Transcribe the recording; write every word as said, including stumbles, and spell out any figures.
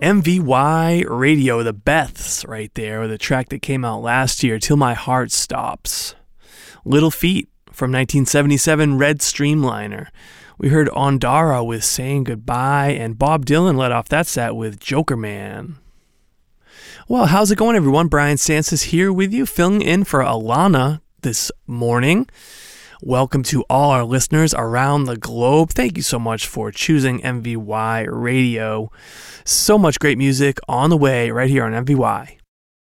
M V Y Radio, the Beths right there, the track that came out last year, Till My Heart Stops. Little Feat from nineteen seventy-seven, Red Streamliner. We heard Ondara with Saying Goodbye, and Bob Dylan led off that set with Joker Man. Well, how's it going, everyone? Brian Sansis here with you, filling in for Alana this morning. Welcome to all our listeners around the globe. Thank you so much for choosing M V Y Radio. So much great music on the way right here on M V Y.